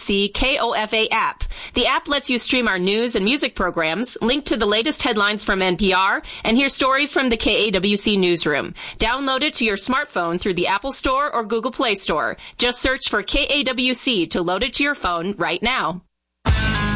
KAWC KOFA app. The app lets you stream our news and music programs, link to the latest headlines from NPR, and hear stories from the KAWC newsroom. Download it to your smartphone through the Apple Store or Google Play Store. Just search for KAWC to load it to your phone right now.